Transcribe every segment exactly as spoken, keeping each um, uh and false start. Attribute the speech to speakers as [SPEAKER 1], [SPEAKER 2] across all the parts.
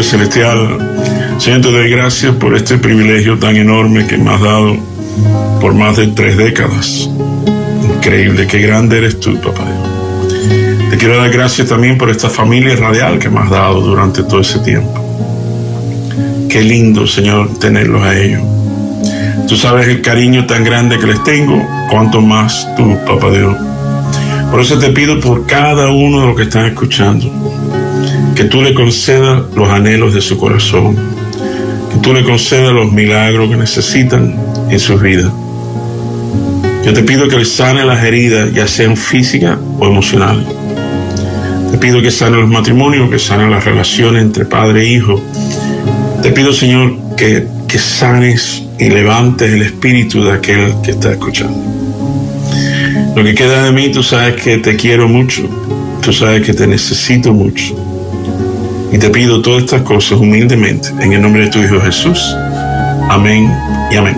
[SPEAKER 1] Padre Celestial, Señor, te doy gracias por este privilegio tan enorme que me has dado por más de tres décadas. Increíble, qué grande eres tú, papá. Te quiero dar gracias también por esta familia radial que me has dado durante todo ese tiempo. Qué lindo, Señor, tenerlos a ellos. Tú sabes el cariño tan grande que les tengo, cuanto más tú, papá Dios. Por eso te pido por cada uno de los que están escuchando, que tú le concedas los anhelos de su corazón, que tú le concedas los milagros que necesitan en sus vidas. Yo te pido que les sane las heridas, ya sean físicas o emocionales. Te pido que sane los matrimonios, que sane las relaciones entre padre e hijo. Te pido, Señor, que, que sanes y levantes el espíritu de aquel que está escuchando. Lo que queda de mí, tú sabes que te quiero mucho, tú sabes que te necesito mucho. Y te pido todas estas cosas humildemente, en el nombre de tu Hijo Jesús. Amén y amén.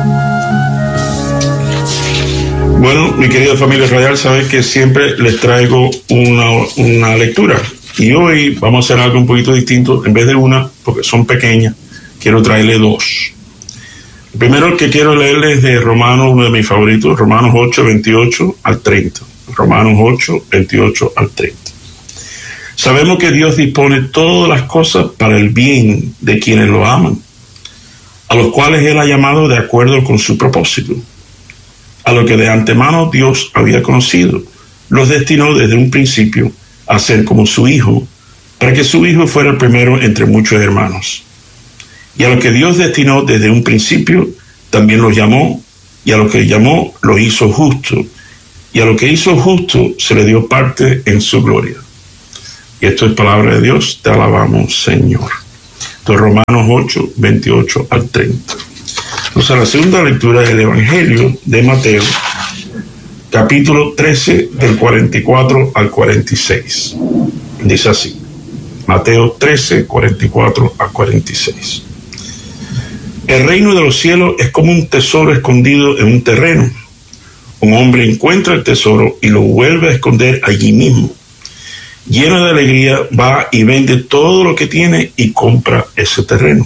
[SPEAKER 1] Bueno, mi querida familia radial, sabes que siempre les traigo una, una lectura. Y hoy vamos a hacer algo un poquito distinto. En vez de una, porque son pequeñas, quiero traerle dos. El primero que quiero leerles es de Romanos, uno de mis favoritos, Romanos ocho, veintiocho al treinta. Romanos ocho, veintiocho al treinta. Sabemos que Dios dispone todas las cosas para el bien de quienes lo aman, a los cuales Él ha llamado de acuerdo con su propósito. A lo que de antemano Dios había conocido, los destinó desde un principio a ser como su Hijo, para que su Hijo fuera el primero entre muchos hermanos. Y a lo que Dios destinó desde un principio, también los llamó, y a lo que llamó, lo hizo justo, y a lo que hizo justo, se le dio parte en su gloria. Y esto es palabra de Dios, te alabamos, Señor. Entonces, Romanos ocho, veintiocho al treinta. Entonces, la segunda lectura del Evangelio de Mateo, capítulo trece, del cuarenta y cuatro al cuarenta y seis. Dice así, Mateo trece, cuarenta y cuatro al cuarenta y seis. El reino de los cielos es como un tesoro escondido en un terreno. Un hombre encuentra el tesoro y lo vuelve a esconder allí mismo. Lleno de alegría, va y vende todo lo que tiene y compra ese terreno.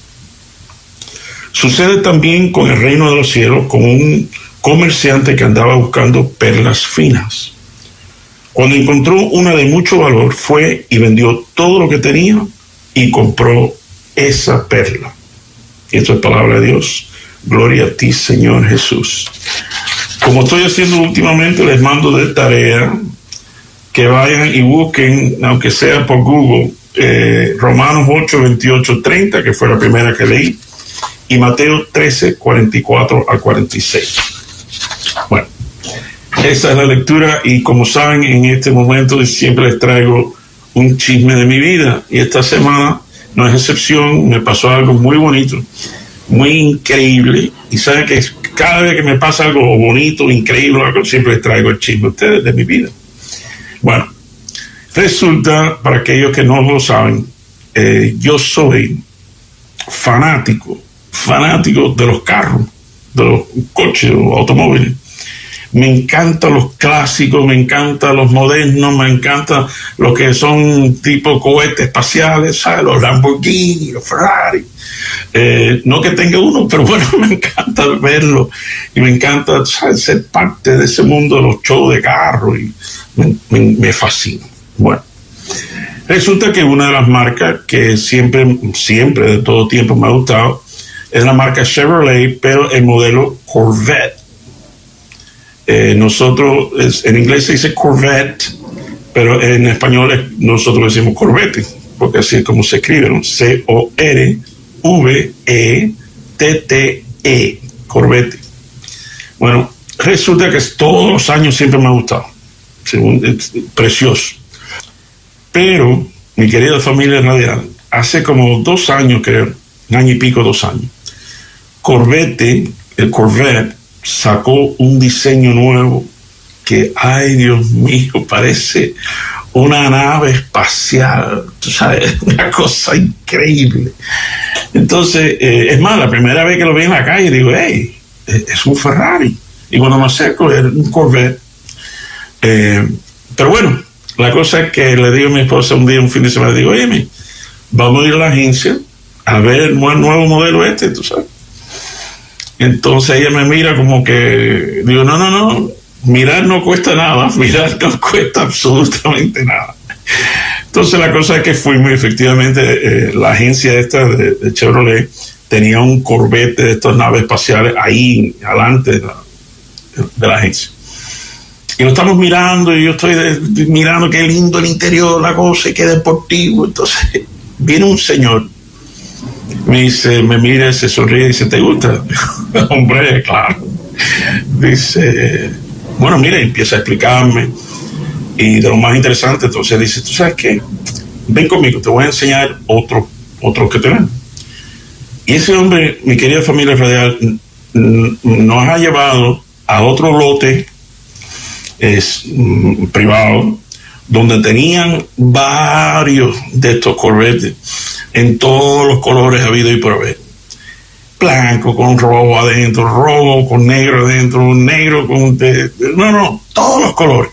[SPEAKER 1] Sucede también con el reino de los cielos, con un comerciante que andaba buscando perlas finas. Cuando encontró una de mucho valor, fue y vendió todo lo que tenía y compró esa perla. Y esto es palabra de Dios. Gloria a ti, Señor Jesús. Como estoy haciendo últimamente, les mando de tarea que vayan y busquen, aunque sea por Google, eh, Romanos ocho, veintiocho, treinta, que fue la primera que leí, y Mateo trece, cuarenta y cuatro al cuarenta y seis. Bueno, esa es la lectura, y como saben, en este momento siempre les traigo un chisme de mi vida, y esta semana no es excepción. Me pasó algo muy bonito, muy increíble, y saben que cada vez que me pasa algo bonito, increíble, algo, siempre les traigo el chisme a ustedes de mi vida. Bueno, resulta, para aquellos que no lo saben, eh, yo soy fanático, fanático de los carros, de los coches o automóviles. Me encantan los clásicos, me encantan los modernos, me encantan los que son tipo cohetes espaciales, ¿sabes? Los Lamborghini, los Ferrari. Eh, no que tenga uno, pero bueno, me encanta verlo y me encanta, ¿sabes?, ser parte de ese mundo de los shows de carros y me, me, me fascina. Bueno, resulta que una de las marcas que siempre, siempre, de todo tiempo me ha gustado es la marca Chevrolet, pero el modelo Corvette. Eh, nosotros, es, en inglés se dice Corvette, pero en español es, nosotros decimos Corvette, porque así es como se escribe, ¿no? C O R V E T T E, Corvette. Bueno, resulta que todos los años siempre me ha gustado, según, es precioso. Pero, mi querida familia radial, hace como dos años, creo, un año y pico, dos años, Corvette, el Corvette, sacó un diseño nuevo que, ay Dios mío, parece una nave espacial, tú sabes, una cosa increíble. Entonces, eh, es más, la primera vez que lo vi en la calle, digo, hey, es un Ferrari. Y cuando me acerco, era un Corvette. Eh, pero bueno, la cosa es que le digo a mi esposa un día, un fin de semana, digo, oye, vamos a ir a la agencia a ver el nuevo modelo este, tú sabes. Entonces ella me mira como que, digo, no, no, no, mirar no cuesta nada, mirar no cuesta absolutamente nada. Entonces la cosa es que fuimos, efectivamente, eh, la agencia esta de, de Chevrolet tenía un Corvette de estas naves espaciales ahí, adelante de la, de la agencia. Y lo estamos mirando, y yo estoy de, mirando qué lindo el interior, la cosa, y qué deportivo. Entonces viene un señor, me dice, me mira, se sonríe y dice, ¿te gusta? Hombre, claro. Dice, bueno, mira, empieza a explicarme. Y de lo más interesante, entonces dice, ¿tú sabes qué? Ven conmigo, te voy a enseñar otro, otro que te ven. Y ese hombre, mi querida familia radial, nos ha llevado a otro lote es, mm, privado, donde tenían varios de estos Corvettes en todos los colores habido y por haber. Blanco con rojo adentro, rojo con negro adentro, negro con... De, no, no, todos los colores.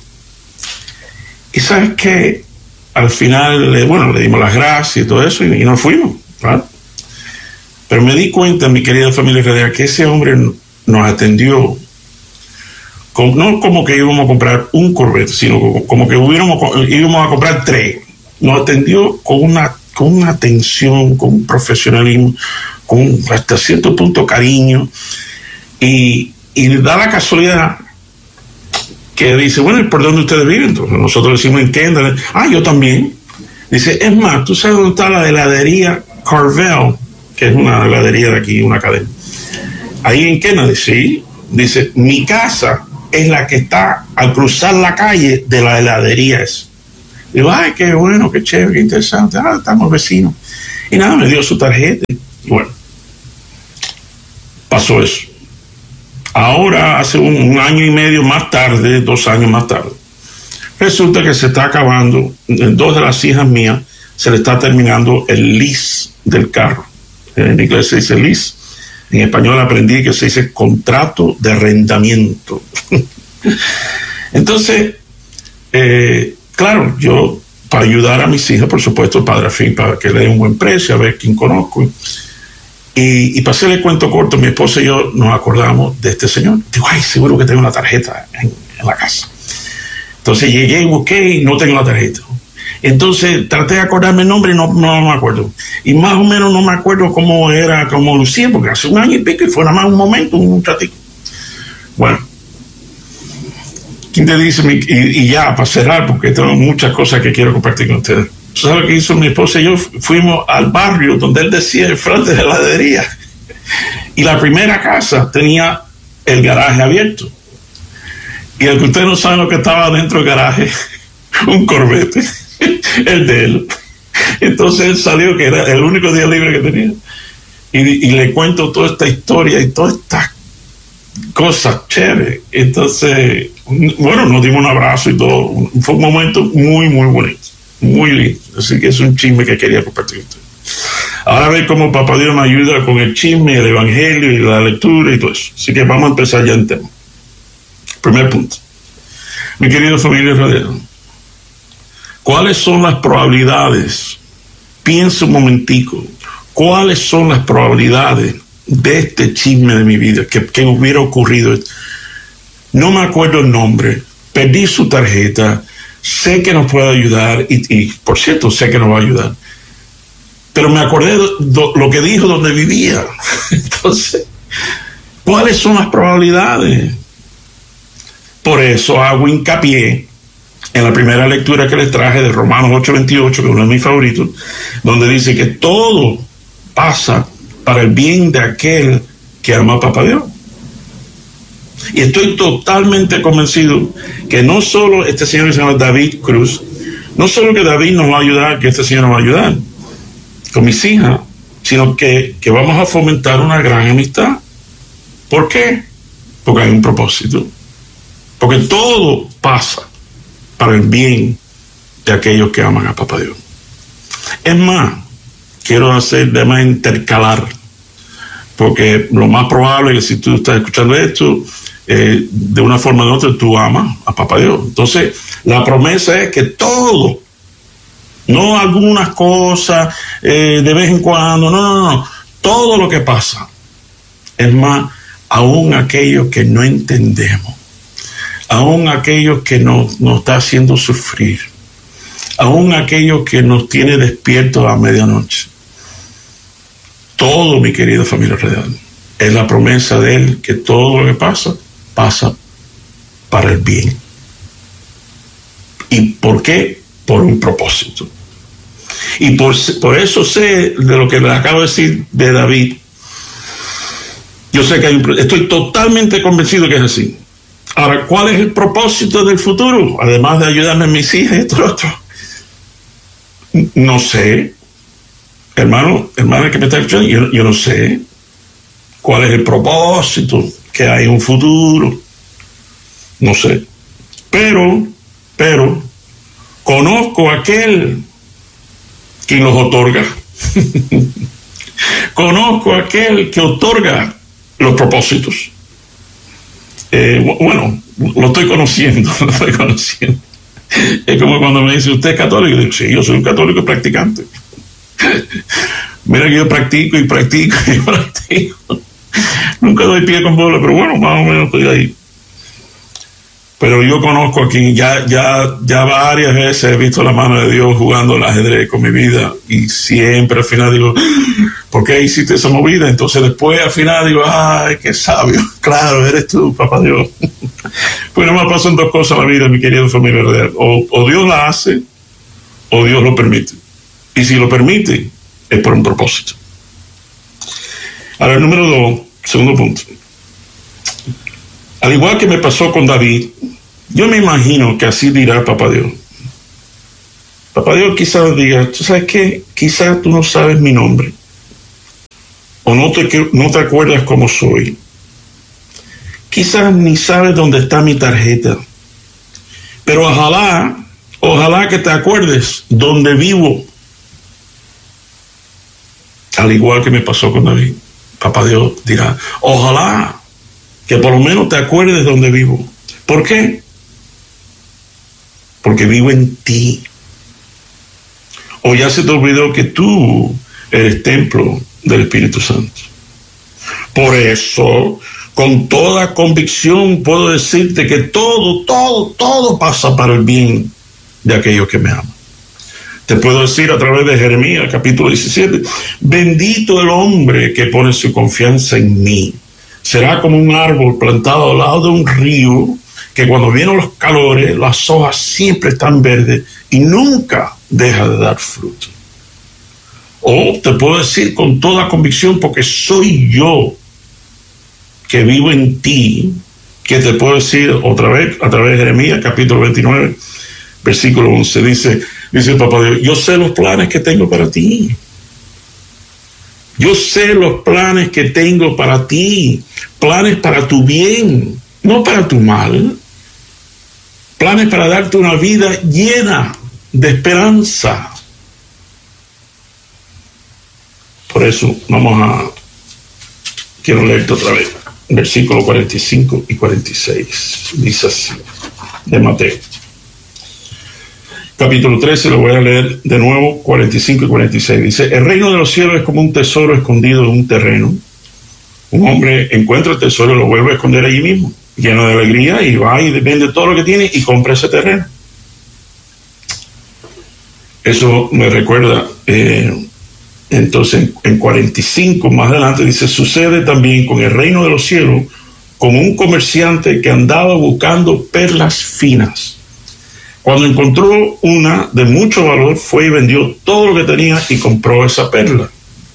[SPEAKER 1] Y sabes que al final, bueno, le dimos las gracias y todo eso, y, y nos fuimos, ¿verdad? Pero me di cuenta, mi querida familia radial, que ese hombre nos atendió, con, no como que íbamos a comprar un Corvette, sino como, como que hubiéramos, íbamos a comprar tres. Nos atendió con una, con una atención, con un profesionalismo, con hasta cierto punto cariño, y, y da la casualidad que dice, bueno, ¿y por dónde ustedes viven? Entonces nosotros decimos en Kendall. Ah, yo también. Dice, es más, ¿tú sabes dónde está la heladería Carvel? Que es una heladería de aquí, una cadena. Ahí en Kennedy, sí. Dice, mi casa es la que está al cruzar la calle de la heladería esa. Digo, ay, qué bueno, qué chévere, qué interesante. Ah, estamos vecinos. Y nada, me dio su tarjeta. Y bueno, pasó eso. Ahora, hace un, un año y medio más tarde, dos años más tarde, resulta que se está acabando, en dos de las hijas mías, se le está terminando el lease del carro. En inglés se dice lease. En español aprendí que se dice contrato de arrendamiento. Entonces, eh, claro, yo, para ayudar a mis hijas, por supuesto, padre a fin, para que le dé un buen precio, a ver quién conozco. Y, y para hacerle cuento corto, mi esposa y yo nos acordamos de este señor. Digo, ay, seguro que tengo una tarjeta en, en la casa. Entonces llegué y busqué y no tengo la tarjeta. Entonces traté de acordarme el nombre y no, no me acuerdo. Y más o menos no me acuerdo cómo era, cómo lucía, porque hace un año y pico y fue nada más un momento, un ratito. Bueno, ¿quién te dice? Y, y ya, para cerrar, porque tengo muchas cosas que quiero compartir con ustedes. ¿Sabes lo que hizo mi esposa y yo? Fuimos al barrio donde él decía el frente de la heladería. Y la primera casa tenía el garaje abierto. Y el que ustedes no saben lo que estaba dentro del garaje, un Corvette, el de él. Entonces él salió, que era el único día libre que tenía. Y, y le cuento toda esta historia y todas estas cosas chéveres. Entonces, bueno, nos dimos un abrazo y todo. Fue un momento muy, muy bonito. Muy lindo. Así que es un chisme que quería compartir con ustedes. Ahora a ver cómo Papá Dios me ayuda con el chisme, el evangelio y la lectura y todo eso. Así que vamos a empezar ya en tema. Primer punto. Mi querido familia radial, ¿cuáles son las probabilidades? Piensa un momentico. ¿Cuáles son las probabilidades de este chisme de mi vida que, que hubiera ocurrido? No me acuerdo el nombre. Perdí su tarjeta. Sé que nos puede ayudar y, y, por cierto, sé que nos va a ayudar. Pero me acordé de do, lo que dijo donde vivía. Entonces, ¿cuáles son las probabilidades? Por eso hago hincapié en la primera lectura que les traje de Romanos ocho veintiocho, que es uno de mis favoritos, donde dice que todo pasa para el bien de aquel que ama a Papá Dios. Y estoy totalmente convencido que no solo este señor que se llama David Cruz, no solo que David nos va a ayudar, que este señor nos va a ayudar con mis hijas, sino que, que vamos a fomentar una gran amistad. ¿Por qué? Porque hay un propósito. Porque todo pasa para el bien de aquellos que aman a Papá Dios. Es más, quiero hacer, además, intercalar, porque lo más probable es que si tú estás escuchando esto, eh, de una forma u otra tú amas a Papá Dios. Entonces, la promesa es que todo No algunas cosas eh, de vez en cuando, no, no, no, todo lo que pasa. Es más, aún aquello que no entendemos, aún aquello que nos, nos está haciendo sufrir, aún aquello que nos tiene despiertos a medianoche. Todo, mi querida familia real, es la promesa de Él que todo lo que pasa, pasa para el bien. ¿Y por qué? Por un propósito. Y por, por eso sé de lo que le acabo de decir de David. Yo sé que hay un, estoy totalmente convencido que es así. Ahora, ¿cuál es el propósito del futuro? Además de ayudarme a mis hijas y esto y otro. No sé. Hermano, hermana que me está escuchando, yo, yo no sé cuál es el propósito que hay en un futuro. No sé. Pero, pero, conozco a aquel quien los otorga. Conozco a aquel que otorga los propósitos. Eh, bueno, lo estoy conociendo, lo estoy conociendo. Es como cuando me dice, ¿usted es católico? Yo digo, sí, yo soy un católico practicante. Mira que yo practico y practico y practico. Nunca doy pie con bola, pero bueno, más o menos estoy ahí. Pero yo conozco aquí, ya, ya, ya varias veces he visto la mano de Dios jugando al ajedrez con mi vida y siempre al final digo, ¿por qué hiciste esa movida? Entonces después al final digo, ay, qué sabio, claro, eres tú, papá Dios. Pues nada más pasan dos cosas en la vida, mi querido familia real. O, o Dios la hace o Dios lo permite. Y si lo permite, es por un propósito. Ahora, el número dos, segundo punto. Al igual que me pasó con David, yo me imagino que así dirá Papá Dios. Papá Dios quizás diga, ¿tú sabes qué? Quizás tú no sabes mi nombre. O no te, no te acuerdas cómo soy. Quizás ni sabes dónde está mi tarjeta. Pero ojalá, ojalá que te acuerdes dónde vivo. Al igual que me pasó con David. Papá Dios dirá, ojalá que por lo menos te acuerdes dónde vivo. ¿Por qué? Porque vivo en ti. O ya se te olvidó que tú eres templo del Espíritu Santo. Por eso, con toda convicción puedo decirte que todo, todo, todo pasa para el bien de aquellos que me aman. Te puedo decir a través de Jeremías, capítulo diecisiete, bendito el hombre que pone su confianza en mí. Será como un árbol plantado al lado de un río, que cuando vienen los calores, las hojas siempre están verdes y nunca deja de dar fruto. O te puedo decir con toda convicción, porque soy yo que vivo en ti, que te puedo decir otra vez, a través de Jeremías, capítulo veintinueve, versículo once, dice, dice el Papá Dios, yo sé los planes que tengo para ti. Yo sé los planes que tengo para ti, planes para tu bien, no para tu mal, planes para darte una vida llena de esperanza. Por eso vamos a, quiero leerte otra vez, versículos cuarenta y cinco y cuarenta y seis, dice así, de Mateo. Capítulo trece, lo voy a leer de nuevo, cuarenta y cinco y cuarenta y seis. Dice, el reino de los cielos es como un tesoro escondido en un terreno. Un hombre encuentra el tesoro y lo vuelve a esconder allí mismo, lleno de alegría, y va y vende todo lo que tiene y compra ese terreno. Eso me recuerda, eh, entonces en cuarenta y cinco más adelante dice, sucede también con el reino de los cielos como un comerciante que andaba buscando perlas finas. Cuando encontró una de mucho valor, fue y vendió todo lo que tenía y compró esa perla.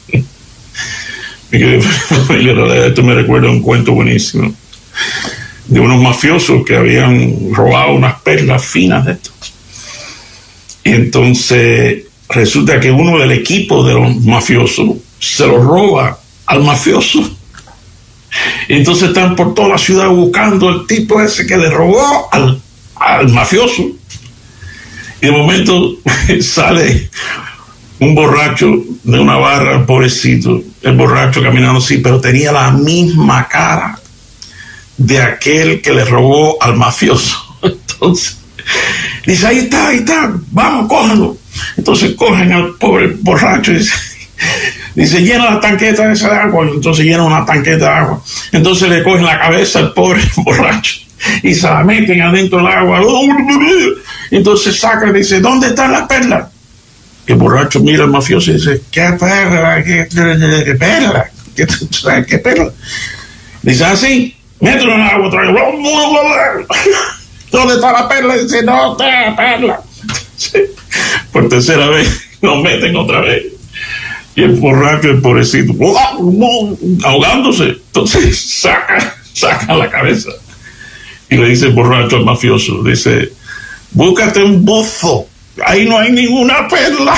[SPEAKER 1] Esto me recuerda un cuento buenísimo de unos mafiosos que habían robado unas perlas finas de esto. Y entonces resulta que uno del equipo de los mafiosos se lo roba al mafioso. Y entonces están por toda la ciudad buscando al tipo ese que le robó al, al mafioso. Y de momento sale un borracho de una barra, pobrecito, el borracho caminando así, pero tenía la misma cara de aquel que le robó al mafioso. Entonces, dice, ahí está, ahí está, vamos, cójalo. Entonces cogen al pobre borracho y dice, dice llena la tanqueta esa de agua. Entonces llena una tanqueta de agua. Entonces le cogen la cabeza al pobre borracho y se la meten adentro del agua. Entonces saca y dice, ¿dónde están las perlas? Y el borracho mira al mafioso y dice, ¿qué perla? ¿Qué, qué, qué perla? ¿Qué, qué perla? Dice, así, mételo en el agua otra vez. ¿Dónde está la perla? Dice, no está la perla. Sí. Por tercera vez, lo meten otra vez. Y el borracho, el pobrecito, ahogándose. Entonces saca, saca la cabeza. Y le dice el borracho al mafioso, dice, búscate un buzo. Ahí no hay ninguna perla.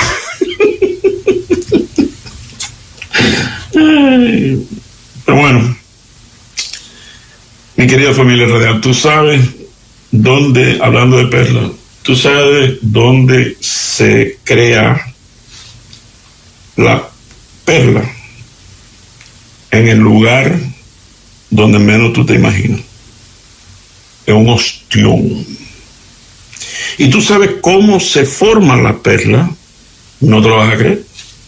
[SPEAKER 1] Pero bueno, mi querida familia radial, tú sabes dónde, hablando de perlas, tú sabes dónde se crea la perla. En el lugar donde menos tú te imaginas. En un ostión. Y tú sabes cómo se forma la perla, no te lo vas a creer.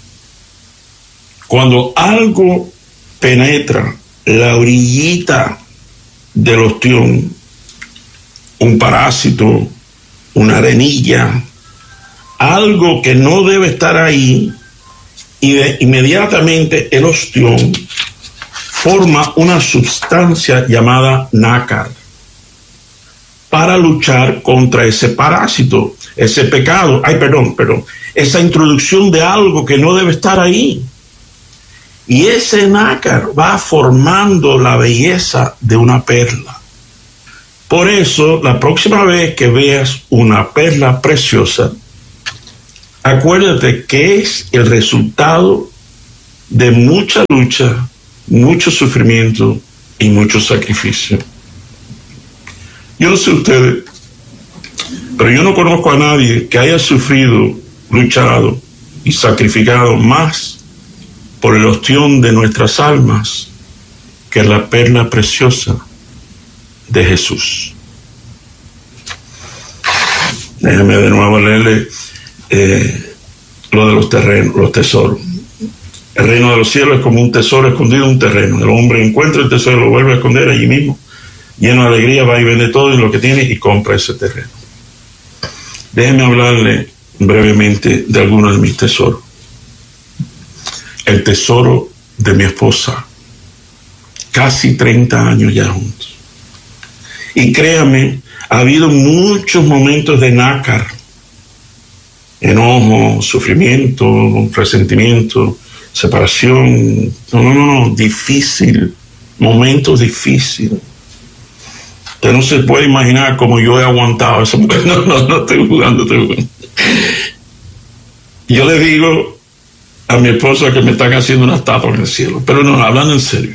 [SPEAKER 1] Cuando algo penetra la orillita del ostión, un parásito, una arenilla, algo que no debe estar ahí, y de, inmediatamente el ostión forma una sustancia llamada nácar para luchar contra ese parásito, ese pecado, ay, perdón, perdón, esa introducción de algo que no debe estar ahí. Y ese nácar va formando la belleza de una perla. Por eso, la próxima vez que veas una perla preciosa, acuérdate que es el resultado de mucha lucha, mucho sufrimiento y mucho sacrificio. Yo no sé ustedes, pero yo no conozco a nadie que haya sufrido, luchado y sacrificado más por el ostión de nuestras almas que la perla preciosa de Jesús. Déjame de nuevo leerle eh, lo de los terrenos, los tesoros. El reino de los cielos es como un tesoro escondido en un terreno. El hombre encuentra el tesoro, lo vuelve a esconder allí mismo. Lleno de alegría, va y vende todo y lo que tiene y compra ese terreno. Déjeme hablarle brevemente de algunos de mis tesoros. El tesoro de mi esposa. Casi treinta años ya juntos. Y créame, ha habido muchos momentos de nácar. Enojo, sufrimiento, resentimiento, separación. No, no, no, no, difícil. Momentos difíciles. Usted no se puede imaginar cómo yo he aguantado eso. No, no, no estoy jugando, estoy jugando. Yo le digo a mi esposa que me están haciendo una estatua en el cielo, pero no, hablando en serio.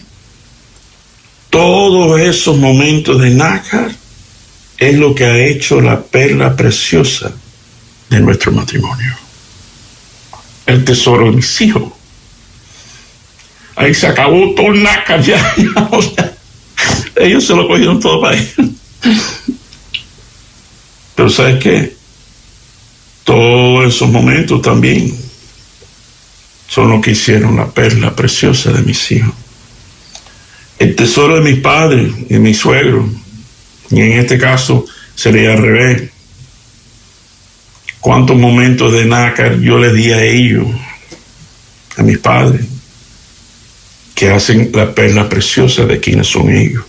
[SPEAKER 1] Todos esos momentos de nácar es lo que ha hecho la perla preciosa de nuestro matrimonio. El tesoro de mis hijos. Ahí se acabó todo el nácar ya. O sea, ellos se lo cogieron todo para ellos. Pero ¿sabes qué? Todos esos momentos también son lo que hicieron la perla preciosa de mis hijos. El tesoro de mis padres y de mis suegros. Y en este caso sería al revés. ¿Cuántos momentos de nácar yo les di a ellos, a mis padres, que hacen la perla preciosa de quienes son ellos?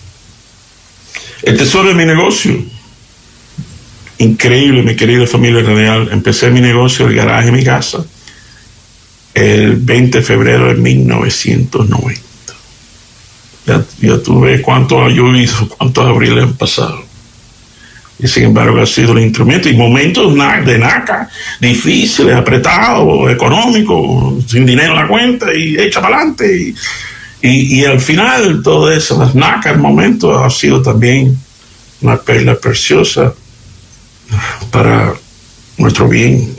[SPEAKER 1] El tesoro de mi negocio. Increíble, mi querida familia radial. Empecé mi negocio, el garaje de mi casa, el veinte de febrero de mil novecientos noventa. Ya, ya tú ves cuánto ha llovido, cuántos abriles han pasado. Y sin embargo ha sido el instrumento. Y momentos de nácar, difíciles, apretados, económicos, sin dinero en la cuenta y echa para adelante. Y, y, y al final todo eso, las nácar momentos, ha sido también una perla preciosa para nuestro bien.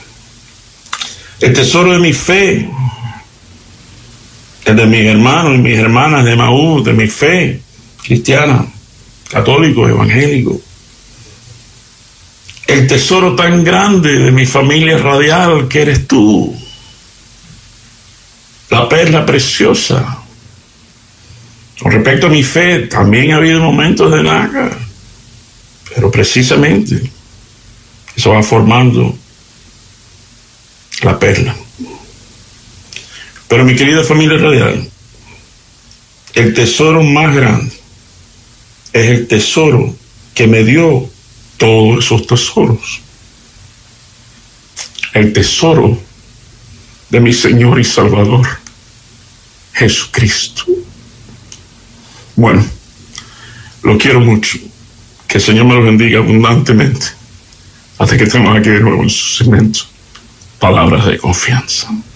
[SPEAKER 1] El tesoro de mi fe, el de mis hermanos y mis hermanas de Maú, de mi fe cristiana, católicos, evangélicos. el tesoro tan grande de mi familia radial que eres tú, la perla preciosa. Con respecto a mi fe, también ha habido momentos de naga, pero precisamente eso va formando la perla. Pero mi querida familia radial, el tesoro más grande es el tesoro que me dio todos esos tesoros. El tesoro de mi Señor y Salvador, Jesucristo. Bueno, lo quiero mucho. Que el Señor me lo bendiga abundantemente. Hasta que estemos aquí de nuevo en su segmento Palabras de Confianza.